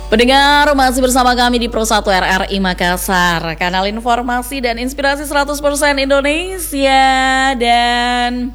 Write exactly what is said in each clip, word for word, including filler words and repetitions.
Pendengar, masih bersama kami di Pro satu R R I Makassar, kanal informasi dan inspirasi seratus persen Indonesia. Dan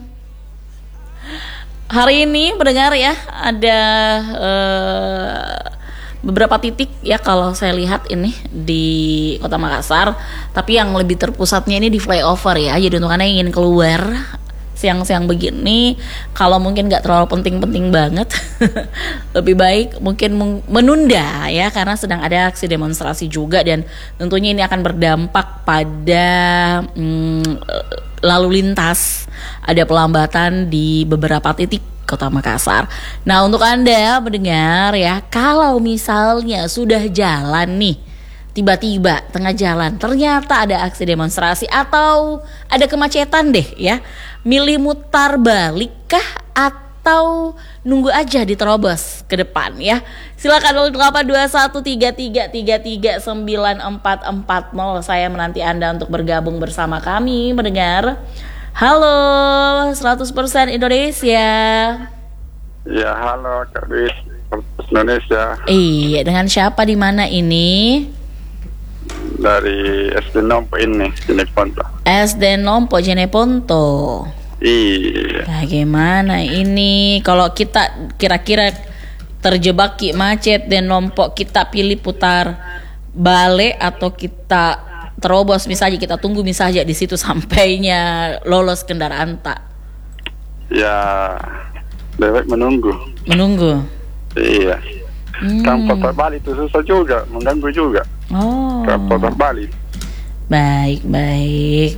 hari ini pendengar ya, ada uh, beberapa titik ya kalau saya lihat ini di Kota Makassar. Tapi yang lebih terpusatnya ini di flyover ya. Jadi untuk Anda yang ingin keluar siang-siang begini, kalau mungkin gak terlalu penting-penting banget lebih baik mungkin menunda ya, karena sedang ada aksi demonstrasi juga. Dan tentunya ini akan berdampak pada hmm, lalu lintas. Ada pelambatan di beberapa titik Kota Makassar. Nah, untuk Anda mendengar ya, kalau misalnya sudah jalan nih, tiba-tiba tengah jalan ternyata ada aksi demonstrasi atau ada kemacetan deh ya, milih mutar balik kah atau nunggu aja diterobos ke depan ya? Silakan nol delapan dua satu tiga tiga tiga tiga sembilan empat empat nol. Saya menanti Anda untuk bergabung bersama kami mendengar. Halo seratus persen Indonesia. Ya, halo Kak Dwi, Indonesia. Iya, dengan siapa di mana ini? Dari S D Nompo ini, Jeneponto. S D Nompo Jeneponto. Iya. Bagaimana ini kalau kita kira-kira terjebak ki macet dan Nompo, kita pilih putar balik atau kita terobos misalnya, kita tunggu misalnya di situ sampainya lolos kendaraan tak? Ya, lebih menunggu. Menunggu. Iya. Hmm. Kan putar balik itu susah juga, mengganggu juga. Oh. Kan putar balik. Baik, baik.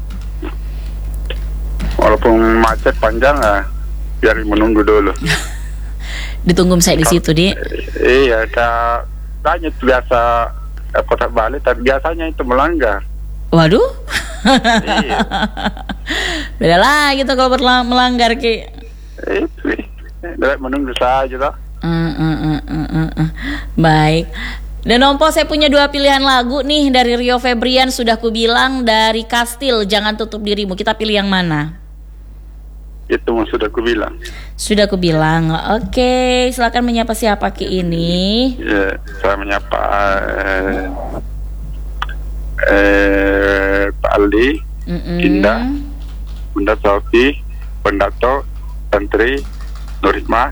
Walaupun macet panjang ya, biar menunggu dulu. Ditunggu saya di situ, Di. Iya, Kak. Tanya itu biasa eh, putar balik, tapi biasanya itu melanggar. Waduh. Iya. Beda lagi tuh kalau berlang- melanggar Ki. Itu, lebih menunggu saja toh. Uh, uh, uh, uh, uh, uh. Baik. Dan Nompo, saya punya dua pilihan lagu nih dari Rio Febrian. Sudah ku bilang, dari Kastil Jangan Tutup Dirimu. Kita pilih yang mana? Itu sudah ku bilang. Sudah ku bilang. Oke, silakan menyapa siapa Ki ini? Ya, saya menyapa eh, eh, Pak Aldi, Mm-mm. Indah, Bunda Sofi, Pendato, Tantri, Nurisma,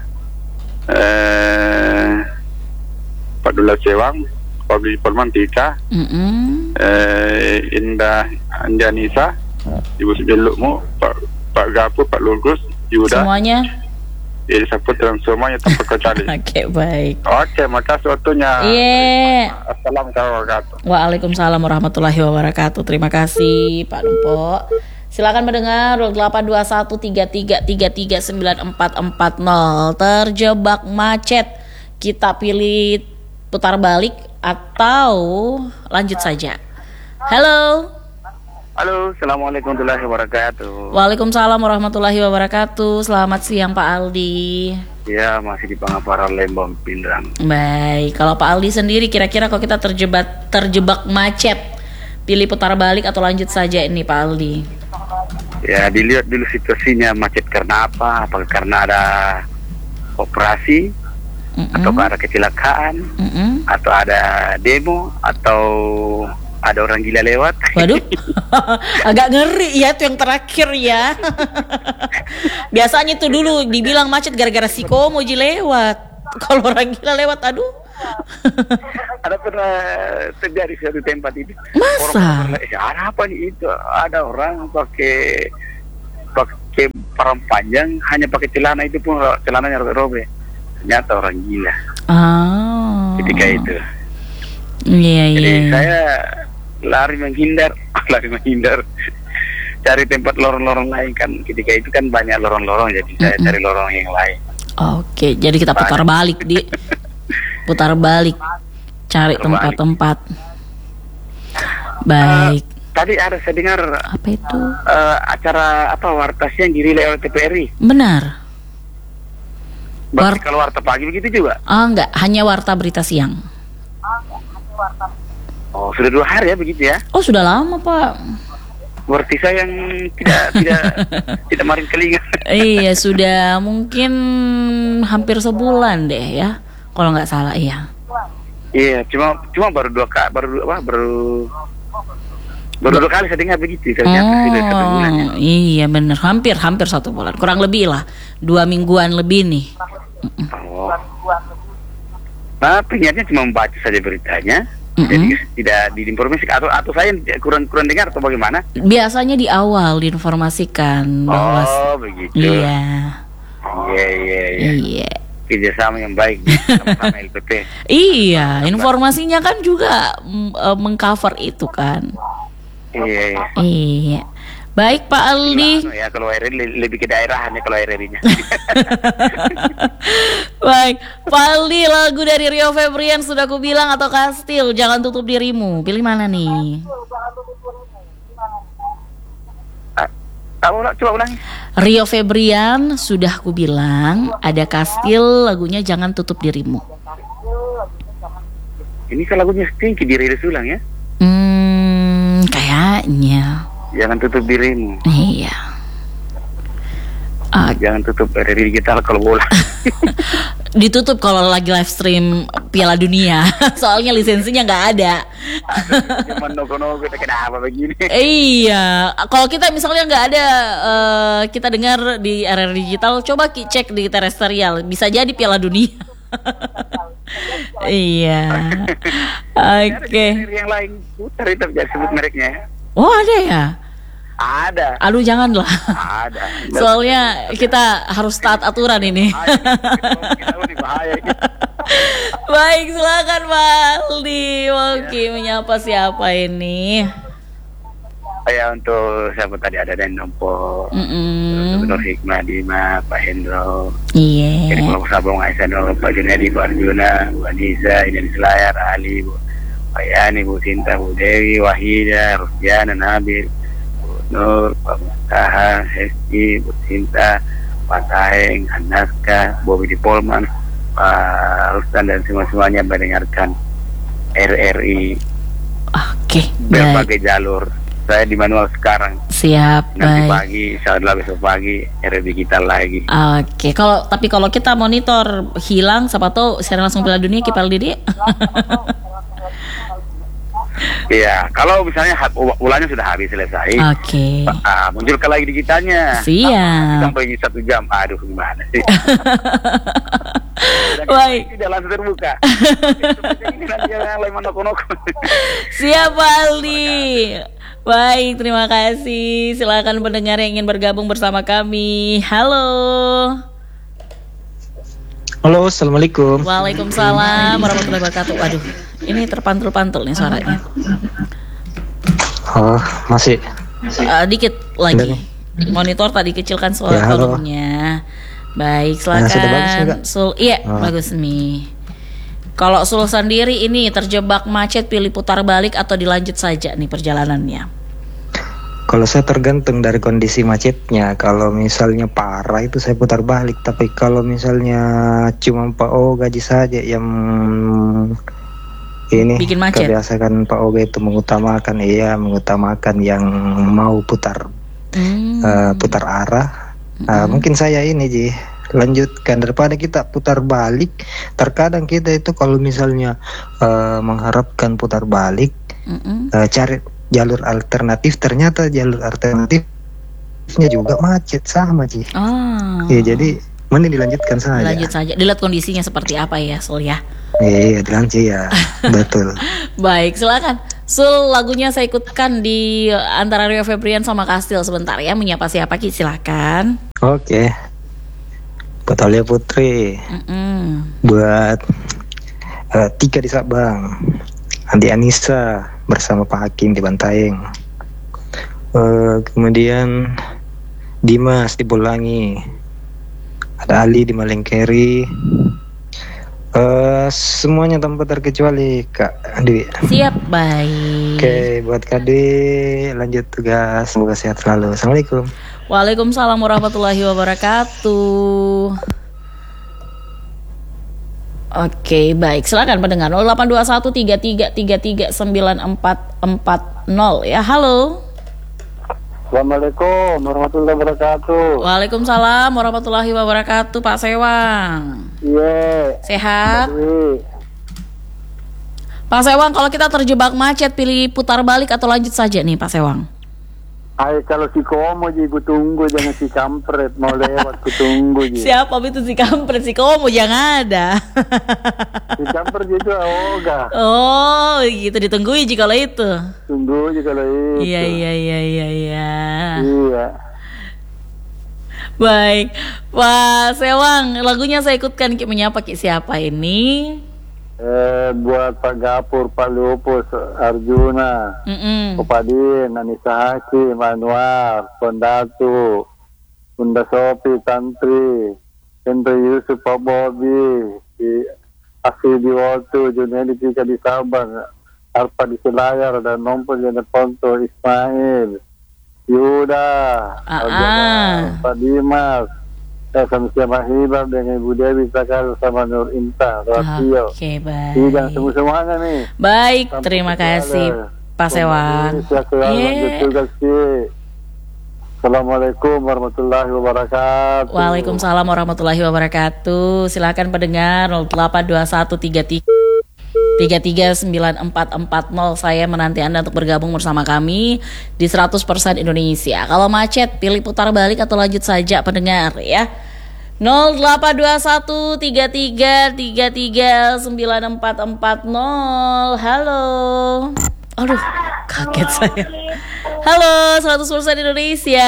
eh, Pak Dula Sewang, Pabli Permantika, Mm-mm. eh, Indah Anjanisa, Ibu Sebelukmu, Pak Pak Gapu, Pak Lugus, Yuda, Semuanya? Iri Saputra, dan semuanya tanpa kecuali. Oke, baik. Oke, makasih waktunya. Iya. Assalamualaikum warahmatullahi wabarakatuh. Waalaikumsalam warahmatullahi wabarakatuh. Terima kasih Pak Nompo. Silakan mendengar delapan dua satu tiga tiga tiga tiga sembilan empat empat nol. Terjebak macet, kita pilih putar balik atau lanjut saja? Halo. Halo, assalamualaikum warahmatullahi wabarakatuh. Waalaikumsalam warahmatullahi wabarakatuh. Selamat siang Pak Aldi. Ya, masih di Pangaparan, Lembang, Pindrang. Baik, kalau Pak Aldi sendiri kira-kira kalau kita terjebak terjebak macet, pilih putar balik atau lanjut saja ini Pak Aldi? Ya, dilihat dulu situasinya, macet karena apa? Apakah karena ada operasi, Mm-mm. atau ada kecelakaan, Mm-mm. atau ada demo, atau ada orang gila lewat? Waduh, agak ngeri ya tuh yang terakhir ya. Biasanya itu dulu dibilang macet gara-gara si Komo ji lewat. Kalau orang gila lewat, aduh. Ada pernah terjadi satu tempat itu. Masa? Orang, eh, ada apa nih itu? Ada orang pakai pakai parang panjang, hanya pakai celana, itu pun celananya robek-robek. Ternyata orang gila. Ah. Ketika itu. Iya, iya. Jadi saya lari menghindar, lari menghindar, cari tempat lorong-lorong lain kan. Ketika itu kan banyak lorong-lorong, jadi saya Mm-mm. cari lorong yang lain. Oke, jadi kita putar balik di putar balik, cari Putar tempat-tempat. Baik. Tadi ada saya dengar Apa itu? eh, acara apa warta siang dirilai oleh T P R I. Benar. Berarti War- kalau warta pagi begitu juga? Ah, enggak, hanya warta berita siang. Oh, sudah dua hari ya begitu ya? Oh, sudah lama, Pak. Berarti saya yang tidak tidak tidak marin kelinga. Iya, sudah mungkin hampir sebulan deh ya, kalau nggak salah. Iya. Iya, cuma cuma baru dua kali, baru apa, baru baru dua kali saya dengar begitu. Ternyata sudah satu bulan. Ya. Oh, iya bener, hampir hampir satu bulan, kurang lebih lah, dua mingguan lebih nih. Oh. Nah, ternyata cuma membaca saja beritanya, Mm-mm. jadi tidak diinformasikan atau atau saya kurang kurang dengar atau bagaimana? Biasanya di awal diinformasikan bahwa Oh, begitu. iya, Iya, iya, iya. iya, Kerjasama yang baik nih, sama-sama L P P. iya, informasinya kan juga mm, eh, mengcover itu kan. Iya, iya. Iya, baik Pak Aldi. Anu ya, kalau R R I le- lebih ke daerahan ya kalau R R I-nya. Baik, Pak Aldi, lagu dari Rio Febrian sudah aku bilang atau Kastil, jangan tutup dirimu. Pilih mana nih? Ah, ulang, coba ulangi. Rio Febrian sudah aku bilang, ada Kastil, lagunya jangan tutup dirimu. Ini kan lagunya Stinky di Riri Sulang ya. Hmm, kayaknya. Jangan tutup dirimu. Iya. Ah, Jangan tutup R R I digital kalau bola. ditutup kalau lagi live stream Piala Dunia, soalnya lisensinya nggak ada. Cuma nogo-nogo kita kenapa begini. Iya, kalau kita misalnya nggak ada, eh, kita dengar di R R Digital, coba ki- cek di terestrial, bisa jadi Piala Dunia. Iya, oke. R R I yang lain putar itu jangan sebut mereknya ya. Oh ada ya? Ada. Aduh janganlah. Ada. Soalnya kita harus taat aturan ini. Kita ini bahaya. Baik, silakan Pak Aldi. Oke, menyapa siapa ini? Ya untuk siapa tadi ada dan Nompo, Mm-mm. Nur Hikmah Dima, Pak Hendro, Iya. jadi kelompok Sabung Aisyah, Nur, Pak Junedi, Pak Arjuna, Bu Anissa, Idan Selayar, Ali, Bu Pak Yani, Bu Sinta, Bu Dewi, Wahida, Rusdiana, Nabil, Bu Nur, Pak Mustaha, Hesti, Bu Sinta, Pak Taheng, Hanaska, Bobi di Polman, Pak Rustan dan semua-semuanya mendengarkan R R I Oke, berbagai baik. jalur. Saya di manual sekarang. Siap, Nanti baik. pagi, insya Allah besok pagi R R I digital lagi. Oke, kalau tapi kalau kita monitor hilang, siapa tahu siaran langsung Piala Dunia Kipal Didi. Iya, kalau misalnya ha- u- ulangnya sudah habis selesai, Oke. ah, munculkan lagi digitalnya. Siap. Sampai satu jam, aduh gimana sih? Baik. Tidak langsung terbuka. Ini nanti yang lain monoko-noko. Siap Pak Aldi. Baik, terima kasih. Silakan pendengar yang ingin bergabung bersama kami. Halo. Halo, assalamualaikum. Waalaikumsalam warahmatullahi wabarakatuh. Waduh, ini terpantul-pantul nih suaranya. Oh, masih. Uh, dikit lagi. Monitor tadi kecilkan suara Ya, halo. volumenya. Baik, Nah, sudah bagus silakan. enggak? Sul, iya, Oh. bagus nih. Kalau Sul sendiri ini terjebak macet, pilih putar balik atau dilanjut saja nih perjalanannya? Kalau saya tergantung dari kondisi macetnya. Kalau misalnya parah itu saya putar balik. Tapi kalau misalnya cuma Pak Oga aja saja yang ini Bikin macet. kebiasaan Pak Oga itu mengutamakan, iya mengutamakan yang mau putar Hmm. eh, putar arah. Nah, mungkin saya ini Ji lanjutkan daripada kita putar balik. Terkadang kita itu kalau misalnya eh, mengharapkan putar balik, Mm-mm. eh, cari jalur alternatif, ternyata jalur alternatifnya juga macet sama Ji. Oh. Ya, jadi mending dilanjutkan saja. Lanjut saja. Dilihat kondisinya seperti apa ya, Sul ya. Iya, dilanjut ya. Betul. Baik, silakan. Sul, lagunya saya ikutkan di antara Rio Febrian sama Kastil sebentar ya. Menyapa siapa Ki? Silakan. Oke. Buat Alia Putri, Mm-mm. buat eh, Tika di Sabang, Andi Anissa bersama Pak Hakim di Bantaeng, Eh, kemudian Dimas di Bolangi, ada Ali di Malengkeri, Eh, semuanya tanpa terkecuali Kak Dewi. Siap, baik. Oke, buat Kak Dewi lanjut tugas, semoga sehat selalu. Assalamualaikum. Waalaikumsalam warahmatullahi wabarakatuh. Oke, baik. Silakan pendengar nol delapan dua satu tiga tiga tiga tiga sembilan empat empat nol ya. Halo. Assalamualaikum warahmatullahi wabarakatuh. Waalaikumsalam warahmatullahi wabarakatuh, Pak Sewang. Iya. Sehat? Pak Sewang, kalau kita terjebak macet, pilih putar balik atau lanjut saja nih Pak Sewang? Ay, kalau si Komo ji, ku tunggu, jangan si kampret mau lewat, ku tunggu ji. Siapa itu si kampret? Si Komo yang ada. Si kampret itu Oga. Oh, gitu ditungguin ji kalau itu. Tunggu ji kalau itu. Iya, iya, iya, iya, iya. Iya. Baik, Pak Sewang, lagunya saya ikutkan Ki menyapa Ki siapa ini? Eh, buat Pak Gapur, Pak Lupus, Arjuna, Mm-mm. Upadin, Anissa Hakim, Anwar, Kondatu, Bunda Sopi, Tantri, Hendra Yusuf, Pak Bobi, di Asli di Wotu, Junedi Tika di Sabang, Arpa di Selayar, dan Nompol di Ponto, Ismail, Yuda, Ah-ah. Pak Dimas, eh, sama siapa Hibab dengan Ibu Dewi Sakal sama Nur Inta, Rasio. Oke, baik. Sidang semua-semuanya nih. Baik, Sampai terima segala. kasih Pak Sewang. Yeah. Assalamualaikum warahmatullahi wabarakatuh. Waalaikumsalam warahmatullahi wabarakatuh. Silakan pendengar nol delapan dua satu tiga tiga tiga tiga sembilan empat empat nol. Saya menanti Anda untuk bergabung bersama kami di seratus persen Indonesia. Kalau macet, pilih putar balik atau lanjut saja pendengar ya. nol delapan dua satu tiga tiga tiga tiga sembilan empat empat nol. Halo. Aduh, kaget saya. Halo, seratus persen Indonesia.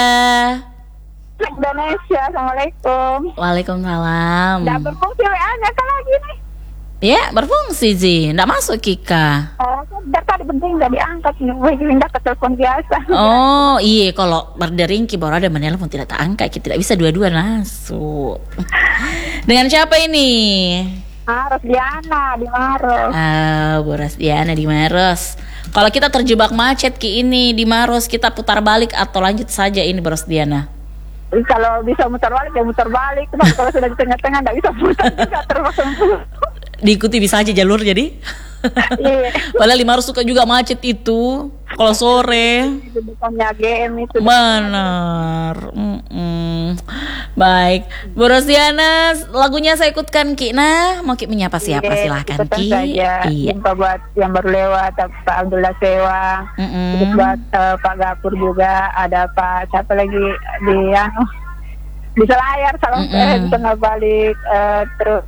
Indonesia, Assalamualaikum. Waalaikumsalam. Nggak berfungsi W A-nya kan lagi nih. Ya, berfungsi Ji. Nggak masuk Kika. Oh, dari tadi penting nggak diangkat. Gue pindah ke telepon biasa. Oh, iya kalau berdering Ki baru ada menelpon tidak tak angkat, Ki tidak bisa dua-dua masuk. Dengan siapa ini? Ah, Rosdiana di Maros. Ah, Bu Rosdiana di Maros. Kalau kita terjebak macet Ki ini di Maros, kita putar balik atau lanjut saja ini Bu Rosdiana? Kalau bisa muter balik ya muter balik. Tapi kalau sudah di tengah-tengah nggak bisa putar, bisa terpaksa putar. Diikuti bisa aja jalur jadi. Iya. Padahal di Maros suka juga macet itu kalau sore. Itu depannya G M itu. Benar. Mm-mm. Baik, Bu Rosdiana, lagunya saya ikutkan Ki. Nah, mau Ki menyapa siapa? Iya, Silahkan ikutan Ki. saja. Iya. Jumpa buat yang baru lewat Pak Abdullah Sewang. Mm-mm. Terus buat eh, Pak Gapur juga, ada Pak siapa lagi di yang di Selayar, salam Mm-mm. eh, di tengah balik, eh, terus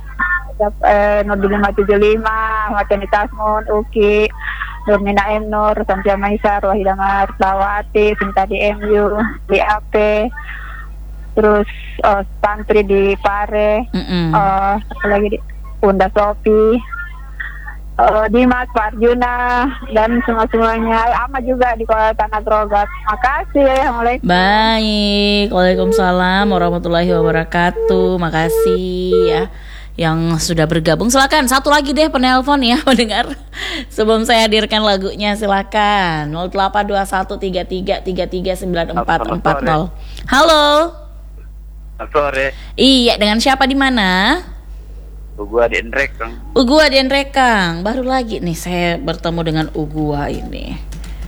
eh, Nurdin lima tujuh lima, Mateni Tasmun, Uki, Nurmina M Nur, Samsia Maisar, Wahida Martawati, Sinta di M U, di A P, terus eh, Tantri di Pare, Mm-mm. eh, apa lagi di Bunda Sopi, eh, Dimas, Pak Arjuna, dan semua-semuanya. Ama juga di Kota Tanah Grogat. Makasih. Assalamualaikum. Baik, Waalaikumsalam warahmatullahi wabarakatuh. Makasih ya yang sudah bergabung. Silakan satu lagi deh penelpon ya mendengar. Sebelum saya hadirkan lagunya silakan nol delapan dua satu tiga tiga tiga tiga sembilan empat empat nol. Halo. Selamat sore. Iya, dengan siapa di mana? Gua di Endrek, Kang. Ugua di Rekang. Baru lagi nih saya bertemu dengan Ugua ini.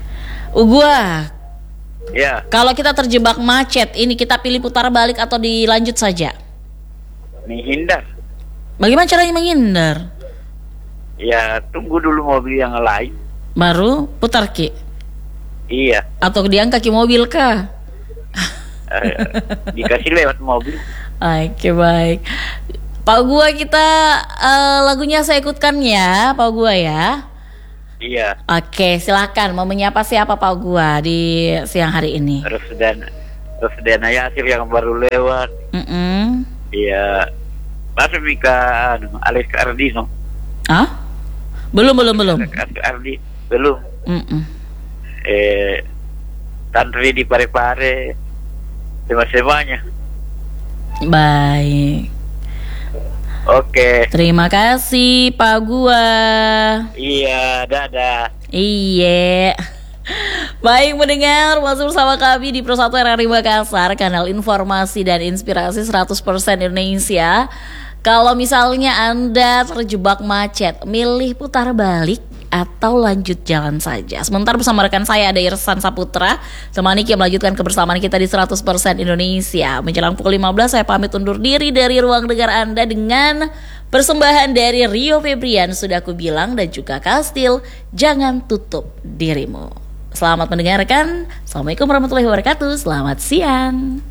Ugua, Ya, kalau kita terjebak macet ini kita pilih putar balik atau dilanjut saja? menghindar. Bagaimana caranya menghindar? Ya, tunggu dulu mobil yang lain. Baru putar Ki? Iya, Atau diangkat Ki mobil kah? eh, dikasih lewat mobil. Oke, baik. Pak Gua kita eh, lagunya saya ikutkan ya, Pak Gua ya. Iya, Oke, silakan mau menyapa siapa Pak Gua di siang hari ini? Rosdana Rosdana Yasir yang baru lewat. Mm-mm. Iya, masuk Mika anu, Alex Ardino. Ah? Belum, belum, belum. Alex Ardi belum. Mm-mm. Eh, Tantri di Pare-Pare, semua-semuanya. Baik. Oke. Terima kasih Pak Gua. Iya, dadah. Iya. Baik mendengar, masih bersama kami di Pro satu R R I Makassar, kanal informasi dan inspirasi seratus persen Indonesia. Kalau misalnya Anda terjebak macet, milih putar balik atau lanjut jalan saja. Sementara bersama rekan saya ada Irsan Saputra, temani yang melanjutkan kebersamaan kita di seratus persen Indonesia. Menjelang pukul lima belas saya pamit undur diri dari ruang dengar Anda dengan persembahan dari Rio Febrian, Sudah Aku Bilang, dan juga Kastil, Jangan Tutup Dirimu. Selamat mendengarkan. Assalamualaikum warahmatullahi wabarakatuh. Selamat siang.